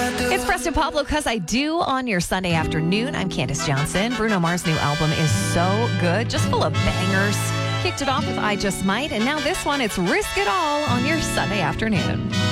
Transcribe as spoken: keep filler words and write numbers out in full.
It's Preston Pablo, Cause I Do on your Sunday afternoon. I'm Candace Johnson. Bruno Mars' new album is so good, just full of bangers. Kicked it off with I Just Might, and now this one, it's Risk It All on your Sunday afternoon.